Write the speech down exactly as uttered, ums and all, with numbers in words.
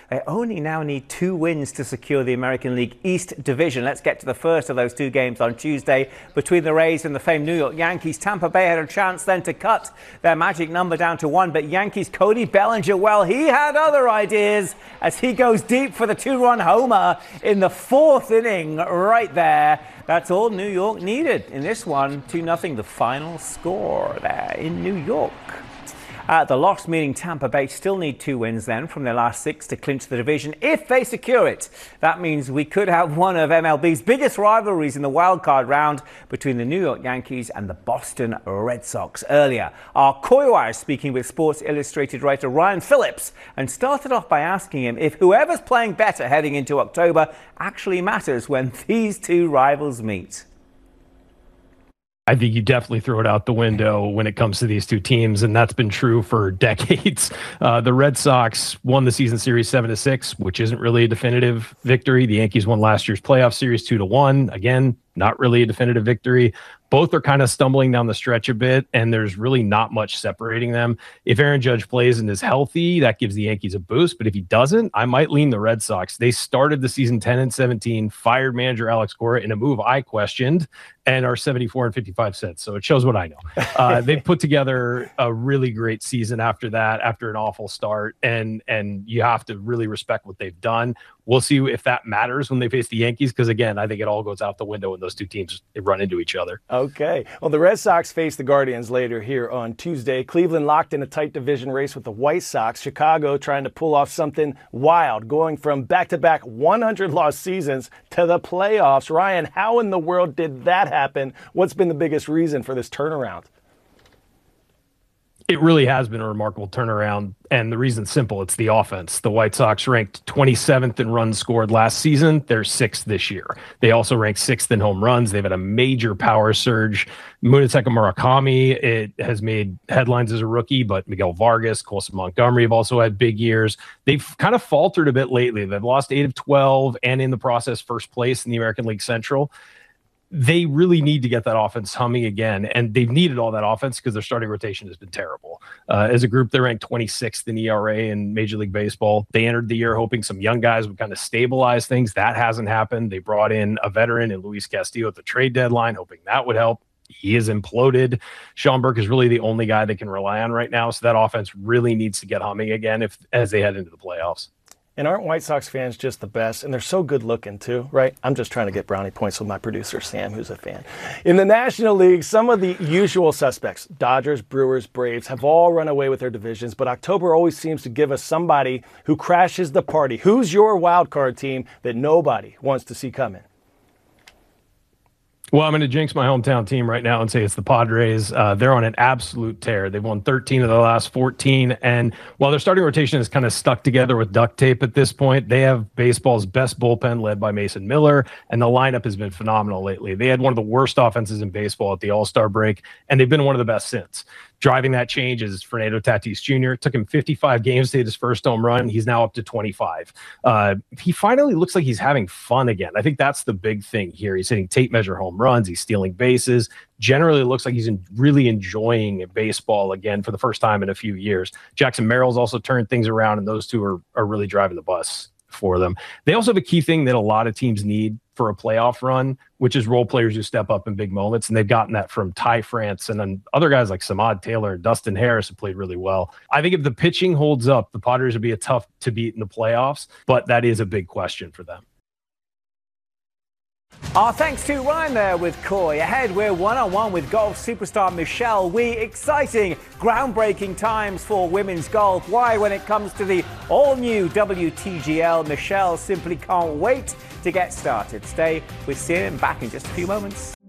They only now need two wins to secure the American League East Division. Let's get to the first of those two games on Tuesday between the Rays and the famed New York Yankees. Tampa Bay had a chance then to cut their magic number down to one, but Yankees' Cody Bellinger, well, he had other ideas as he goes deep for the two-run homer in the fourth inning right there. That's all New York needed in this one. two nothing, the final score there in New York. Uh, the loss meaning Tampa Bay still need two wins then from their last six to clinch the division if they secure it. That means we could have one of M L B's biggest rivalries in the wild card round between the New York Yankees and the Boston Red Sox. Earlier, our Coy Wire speaking with Sports Illustrated writer Ryan Phillips and started off by asking him if whoever's playing better heading into October actually matters when these two rivals meet. I think you definitely throw it out the window when it comes to these two teams, and that's been true for decades. Uh, the Red Sox won the season series seven to six, which isn't really a definitive victory. The Yankees won last year's playoff series two to one. Again, not really a definitive victory. Both are kind of stumbling down the stretch a bit, and there's really not much separating them. If Aaron Judge plays and is healthy, that gives the Yankees a boost. But if he doesn't, I might lean the Red Sox. They started the season ten and seventeen, fired manager Alex Cora in a move I questioned, and are seventy-four and fifty-five cents. So it shows what I know. Uh, they've put together a really great season after that, after an awful start, and and you have to really respect what they've done. We'll see if that matters when they face the Yankees, because, again, I think it all goes out the window when those two teams run into each other. Okay. Well, the Red Sox face the Guardians later here on Tuesday. Cleveland locked in a tight division race with the White Sox. Chicago trying to pull off something wild, going from back-to-back one hundred loss seasons to the playoffs. Ryan, how in the world did that happen? What's been the biggest reason for this turnaround? It really has been a remarkable turnaround, and the reason's simple. It's the offense. The White Sox ranked twenty-seventh in runs scored last season. They're sixth this year. They also ranked sixth in home runs. They've had a major power surge. Munetaka Murakami, it has made headlines as a rookie, but Miguel Vargas, Colson Montgomery have also had big years. They've kind of faltered a bit lately. They've lost eight of twelve, and in the process, first place in the American League Central. They really need to get that offense humming again, and they've needed all that offense because their starting rotation has been terrible. Uh, as a group, they're ranked twenty-sixth in E R A in Major League Baseball. They entered the year hoping some young guys would kind of stabilize things. That hasn't happened. They brought in a veteran in Luis Castillo at the trade deadline, hoping that would help. He is imploded. Sean Burke is really the only guy they can rely on right now, so that offense really needs to get humming again if as they head into the playoffs. And aren't White Sox fans just the best? And they're so good looking too, right? I'm just trying to get brownie points with my producer, Sam, who's a fan. In the National League, some of the usual suspects, Dodgers, Brewers, Braves, have all run away with their divisions, but October always seems to give us somebody who crashes the party. Who's your wild card team that nobody wants to see coming? Well, I'm going to jinx my hometown team right now and say it's the Padres. Uh, they're on an absolute tear. They've won thirteen of the last fourteen. And while their starting rotation is kind of stuck together with duct tape at this point, they have baseball's best bullpen led by Mason Miller, and the lineup has been phenomenal lately. They had one of the worst offenses in baseball at the All-Star break, and they've been one of the best since. Driving that change is Fernando Tatis Junior It took him fifty-five games to hit his first home run. He's now up to twenty-five. Uh, he finally looks like he's having fun again. I think that's the big thing here. He's hitting tape measure home runs. He's stealing bases. Generally, it looks like he's in really enjoying baseball again for the first time in a few years. Jackson Merrill's also turned things around, and those two are, are really driving the bus for them. They also have a key thing that a lot of teams need for a playoff run, which is role players who step up in big moments, and they've gotten that from Ty France, and then other guys like Samad Taylor and Dustin Harris have played really well. I think if the pitching holds up, the Padres will be a tough to beat in the playoffs, but that is a big question for them. Our thanks to Ryan there with Coy. Ahead, we're one-on-one with golf superstar Michelle Wie. Exciting, groundbreaking times for women's golf. Why, when it comes to the all-new W T G L, Michelle simply can't wait to get started. Stay with C N N, back in just a few moments.